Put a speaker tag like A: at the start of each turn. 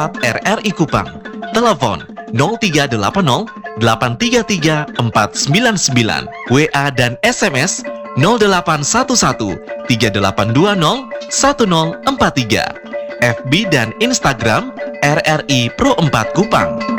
A: WhatsApp RRI Kupang. Telepon 0380 833 499, WA dan SMS 0811 3820 1043, FB dan Instagram RRI Pro 4 Kupang.